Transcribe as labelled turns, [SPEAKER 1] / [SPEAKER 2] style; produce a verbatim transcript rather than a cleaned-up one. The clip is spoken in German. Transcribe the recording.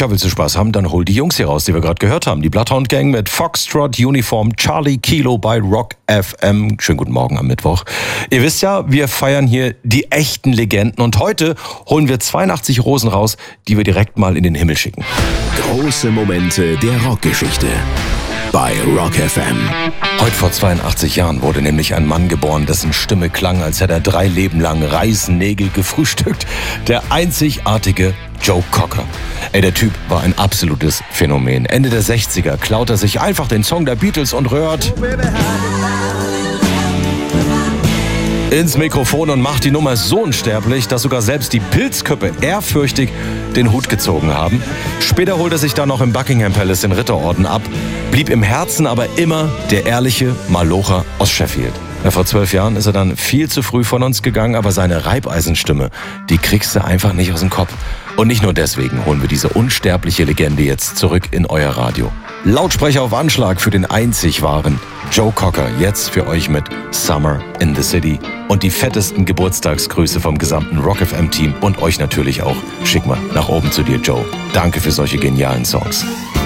[SPEAKER 1] Tja, willst du Spaß haben, dann hol die Jungs hier raus, die wir gerade gehört haben. Die Bloodhound Gang mit Foxtrot Uniform Charlie Kilo bei Rock F M. Schönen guten Morgen am Mittwoch. Ihr wisst ja, wir feiern hier die echten Legenden und heute holen wir zweiundachtzig Rosen raus, die wir direkt mal in den Himmel schicken.
[SPEAKER 2] Große Momente der Rockgeschichte bei Rock F M.
[SPEAKER 1] Heute vor zweiundachtzig Jahren wurde nämlich ein Mann geboren, dessen Stimme klang, als hätte er drei Leben lang Reisennägel gefrühstückt. Der einzigartige Joe Cocker. Ey, der Typ war ein absolutes Phänomen. Ende der sechziger klaut er sich einfach den Song der Beatles und rührt ins Mikrofon und macht die Nummer so unsterblich, dass sogar selbst die Pilzköppe ehrfürchtig den Hut gezogen haben. Später holt er sich dann noch im Buckingham Palace den Ritterorden ab, blieb im Herzen aber immer der ehrliche Malocher aus Sheffield. Ja, vor zwölf Jahren ist er dann viel zu früh von uns gegangen, aber seine Reibeisenstimme, die kriegst du einfach nicht aus dem Kopf. Und nicht nur deswegen holen wir diese unsterbliche Legende jetzt zurück in euer Radio. Lautsprecher auf Anschlag für den einzig wahren Joe Cocker, jetzt für euch mit Summer in the City und die fettesten Geburtstagsgrüße vom gesamten Rock F M-Team und euch natürlich auch. Schick mal nach oben zu dir, Joe. Danke für solche genialen Songs.